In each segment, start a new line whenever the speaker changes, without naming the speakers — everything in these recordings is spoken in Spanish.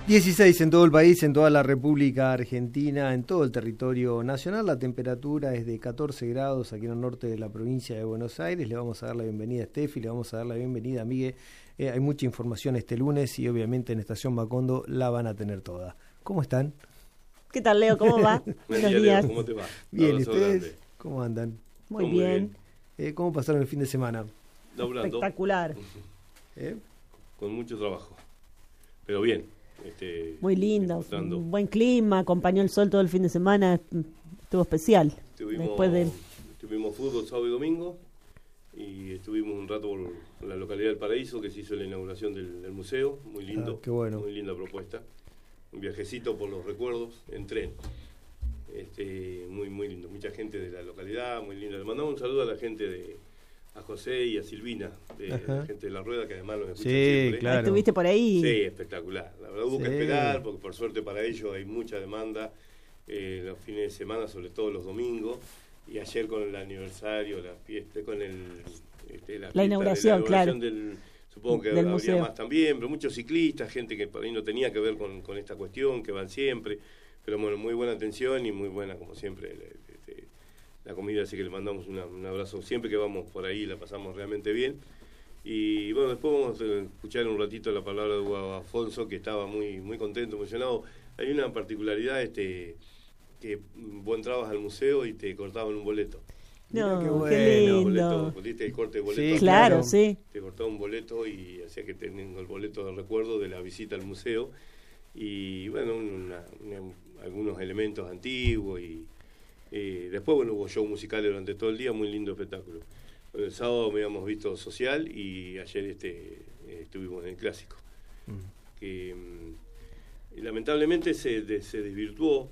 16 en todo el país, en toda la República Argentina, en todo el territorio nacional. La temperatura es de 14 grados aquí en el norte de la provincia de Buenos Aires. Le vamos a dar la bienvenida a Steffi, le vamos a dar la bienvenida a Miguel. Hay mucha información este lunes y obviamente en Estación Macondo la van a tener toda. ¿Cómo están?
¿Qué tal, Leo? ¿Cómo va?
Buenos días. ¿Cómo te va?
Bien, ¿y ustedes? Grande. ¿Cómo andan?
Muy bien.
¿Cómo pasaron el fin de semana?
Laburando.
Espectacular.
Con mucho trabajo, pero bien.
Muy lindo, un buen clima, acompañó el sol todo el fin de semana, estuvo especial.
Tuvimos fútbol sábado y domingo y estuvimos un rato por la localidad del Paraíso, que se hizo la inauguración del museo, muy lindo,
qué bueno.
Muy linda propuesta, un viajecito por los recuerdos en tren, muy lindo, mucha gente de la localidad, muy linda. Le mandamos un saludo a la gente a José y a Silvina, la gente de La Rueda, que además nos escucha siempre.
Claro.
¿Estuviste por ahí?
Sí, espectacular. La verdad hubo que esperar, porque por suerte para ellos hay mucha demanda los fines de semana, sobre todo los domingos, y ayer con el aniversario, la fiesta, con
la inauguración, claro.
Supongo que
del
habría
museo.
más también, pero muchos ciclistas, gente que por ahí no tenía que ver con esta cuestión, que van siempre, pero bueno, muy buena atención y muy buena, como siempre, la comida, así que le mandamos un abrazo. Siempre que vamos por ahí la pasamos realmente bien. Y bueno, después vamos a escuchar un ratito la palabra de Hugo Afonso, que estaba muy contento, emocionado. Hay una particularidad, que vos entrabas al museo y te cortaban un boleto.
No, qué lindo.
¿Viste el corte de boleto?
Sí, claro, sí.
Te cortaba un boleto y hacía que tengan el boleto de recuerdo de la visita al museo. Y bueno, algunos elementos antiguos y después, bueno, hubo show musicales durante todo el día, muy lindo espectáculo. Bueno, el sábado me habíamos visto social y ayer estuvimos en el clásico. Que lamentablemente se desvirtuó.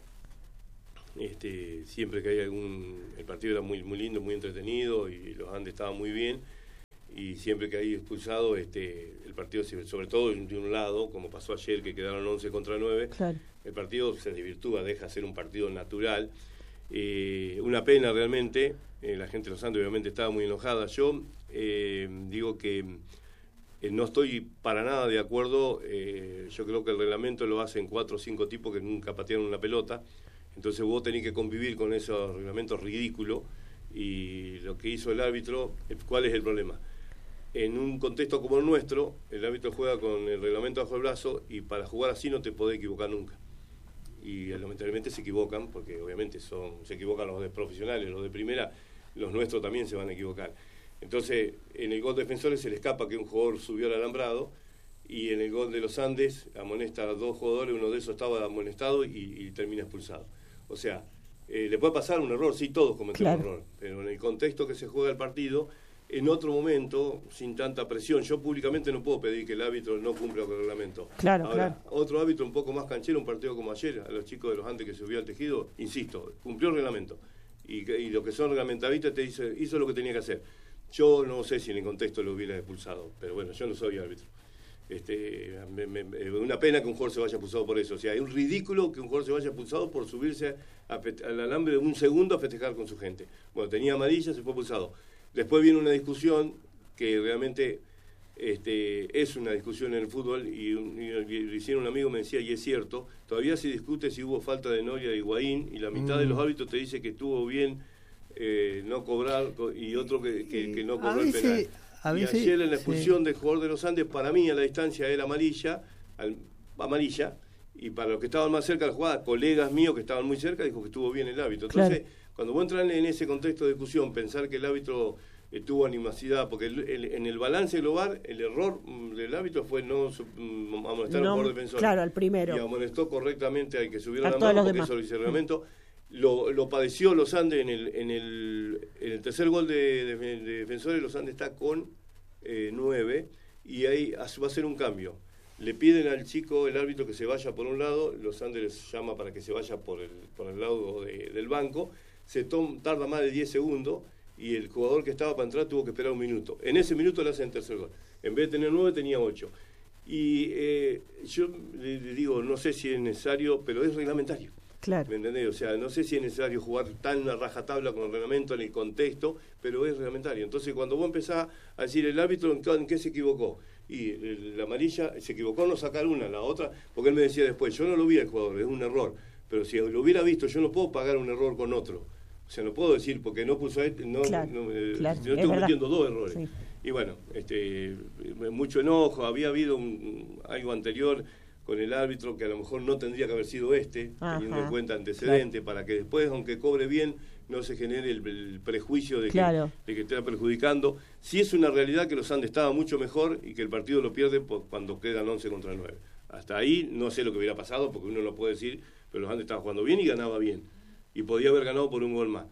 Siempre que hay el partido era muy lindo, muy entretenido y los Andes estaban muy bien. Y siempre que hay expulsado, el partido, sobre todo de un lado, como pasó ayer, que quedaron 11 contra 9,
claro.
El partido se desvirtúa, deja de ser un partido natural. Una pena realmente, la gente de los Andes obviamente estaba muy enojada. Yo digo que no estoy para nada de acuerdo. Yo creo que el reglamento lo hacen 4 o 5 tipos que nunca patearon una pelota, entonces vos tenés que convivir con esos reglamentos ridículos. Y lo que hizo el árbitro, ¿cuál es el problema? En un contexto como el nuestro, el árbitro juega con el reglamento bajo el brazo y para jugar así no te podés equivocar nunca. Y lamentablemente se equivocan, porque obviamente se equivocan los de profesionales, los de primera, los nuestros también se van a equivocar. Entonces, en el gol de Defensores se le escapa que un jugador subió al alambrado, y en el gol de los Andes amonesta a 2 jugadores, uno de esos estaba amonestado y termina expulsado. O sea, le puede pasar un error, sí, todos cometemos un error, pero en el contexto que se juega el partido, en otro momento, sin tanta presión, yo públicamente no puedo pedir que el árbitro no cumpla con el reglamento. Ahora, otro árbitro un poco más canchero, un partido como ayer, a los chicos de los Andes que subió al tejido, insisto, cumplió el reglamento. Y lo que son reglamentaristas te dice, hizo lo que tenía que hacer. Yo no sé si en el contexto lo hubiera expulsado, pero bueno, yo no soy árbitro. Una pena que un jugador se vaya expulsado por eso. O sea, es un ridículo que un jugador se vaya expulsado por subirse al alambre de un segundo a festejar con su gente. Bueno, tenía amarilla, se fue expulsado. Después viene una discusión que realmente es una discusión en el fútbol, y hicieron un amigo, me decía, y es cierto, todavía se discute si hubo falta de Noria de Higuaín, y la mitad de los árbitros te dice que estuvo bien no cobrar, y otro que no cobró el penal. Y ayer en la expulsión del jugador de los Andes, para mí a la distancia era amarilla, y para los que estaban más cerca de la jugada, colegas míos que estaban muy cerca, dijo que estuvo bien el árbitro. Entonces, cuando vos entras en ese contexto de discusión, pensar que el árbitro tuvo animosidad, porque en el balance global, el error del árbitro fue no amonestar al jugador defensor.
Claro, al primero.
Y amonestó correctamente al que subió la mano, porque eso lo dice el reglamento. Lo padeció los Andes en el tercer gol de Defensores. Los Andes está con 9, y ahí va a ser un cambio. Le piden al chico, el árbitro, que se vaya por un lado, los Andes les llama para que se vaya por el lado del banco, tarda más de 10 segundos, y el jugador que estaba para entrar tuvo que esperar un minuto. En ese minuto le hacen el tercer gol. En vez de tener 9, tenía 8. Y yo le digo, no sé si es necesario, pero es reglamentario.
Claro.
¿Me entendés? O sea, no sé si es necesario jugar tan a rajatabla con el reglamento en el contexto, pero es reglamentario. Entonces, cuando vos empezás a decir el árbitro, ¿en qué se equivocó? y la amarilla se equivocó en no sacar una, la otra, porque él me decía después, yo no lo vi al jugador, es un error, pero si lo hubiera visto, yo no puedo pagar un error con otro. O sea, no puedo decir, porque no puso yo estoy cometiendo dos errores. Sí. Y bueno, mucho enojo, había habido algo anterior con el árbitro que a lo mejor no tendría que haber sido teniendo en cuenta antecedentes, para que después, aunque cobre bien, no se genere el prejuicio de que esté perjudicando. Sí es una realidad que los Andes estaba mucho mejor y que el partido lo pierde cuando quedan 11 contra 9. Hasta ahí no sé lo que hubiera pasado, porque uno no puede decir, pero los Andes estaban jugando bien y ganaba bien. Y podía haber ganado por un gol más.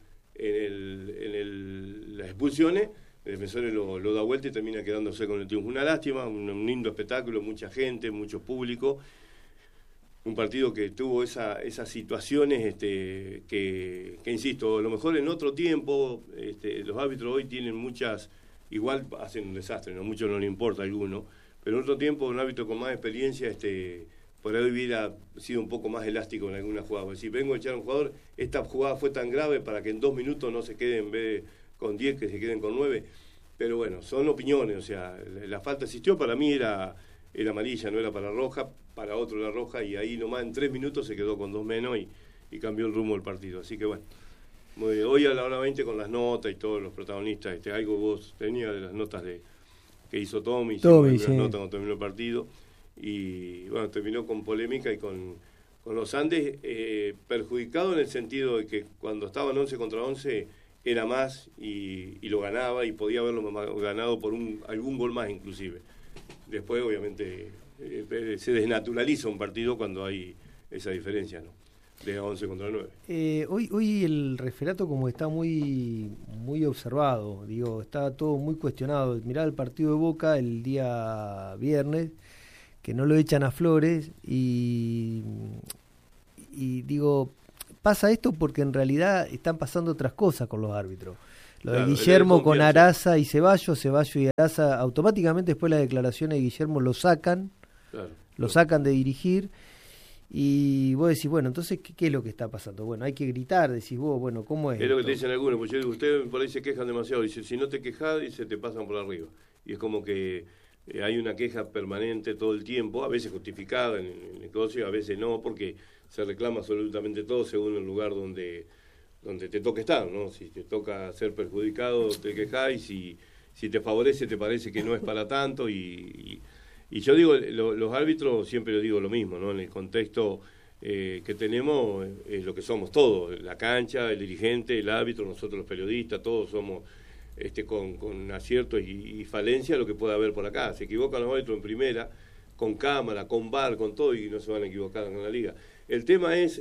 En las expulsiones, el defensor lo da vuelta y termina quedándose con el triunfo. Una lástima, un lindo espectáculo, mucha gente, mucho público. Un partido que tuvo esas situaciones que insisto, a lo mejor en otro tiempo, los árbitros hoy tienen igual hacen un desastre, ¿no? Mucho no le importa a alguno, pero en otro tiempo un árbitro con más experiencia por ahí hubiera sido un poco más elástico en alguna jugada. Si vengo a echar a un jugador, esta jugada fue tan grave para que en 2 minutos no se quede en vez de con 10, que se queden con 9. Pero bueno, son opiniones, o sea, la falta existió, para mí era amarilla, no era para roja, para otro la roja, y ahí nomás en 3 minutos se quedó con 2 menos y cambió el rumbo del partido. Así que bueno, hoy a la hora 20 con las notas y todos los protagonistas, algo vos tenías de las notas que hizo Tommy, sí. Las notas cuando terminó el partido. Y bueno, terminó con polémica y con los Andes perjudicado en el sentido de que cuando estaban 11 contra 11 era más y lo ganaba, y podía haberlo ganado por algún gol más inclusive. Después obviamente se desnaturaliza un partido cuando hay esa diferencia, ¿no? De 11 contra 9.
Hoy el referato como está muy observado, digo, está todo muy cuestionado. Mirá el partido de Boca el día viernes, que no lo echan a Flores, y digo, pasa esto porque en realidad están pasando otras cosas con los árbitros. Lo de Guillermo con Araza y Ceballos y Araza, automáticamente después de las declaraciones de Guillermo lo sacan de dirigir, y vos decís, bueno, entonces, ¿qué es lo que está pasando? Bueno, hay que gritar, decís vos, bueno, ¿cómo es?
Es lo que te dicen algunos, porque yo digo, ustedes por ahí se quejan demasiado, dice, si no te quejas, dice, te pasan por arriba. Y es como que hay una queja permanente todo el tiempo, a veces justificada en el negocio, a veces no, porque se reclama absolutamente todo según el lugar donde te toca estar, ¿no? Si te toca ser perjudicado, te quejás, y si te favorece, te parece que no es para tanto, y yo digo, los árbitros siempre les digo lo mismo, ¿no? En el contexto que tenemos es lo que somos todos, la cancha, el dirigente, el árbitro, nosotros los periodistas, todos somos con aciertos y falencia lo que puede haber por acá. Se equivocan los árbitros en primera, con cámara, con VAR, con todo, y no se van a equivocar en la liga. El tema es